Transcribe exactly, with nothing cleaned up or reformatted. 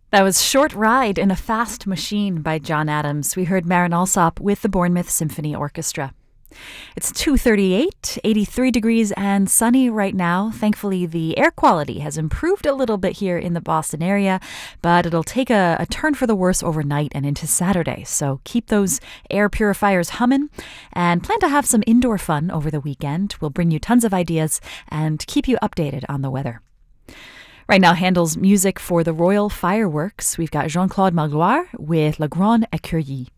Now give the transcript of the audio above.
That was Short Ride in a Fast Machine by John Adams. We heard Marin Alsop with the Bournemouth Symphony Orchestra. It's two thirty-eight, eighty-three degrees and sunny right now. Thankfully, the air quality has improved a little bit here in the Boston area, but it'll take a, a turn for the worse overnight and into Saturday. So keep those air purifiers humming and plan to have some indoor fun over the weekend. We'll bring you tons of ideas and keep you updated on the weather. Right now, Handel's music for the Royal Fireworks. We've got Jean-Claude Magloire with La Grande Écurie.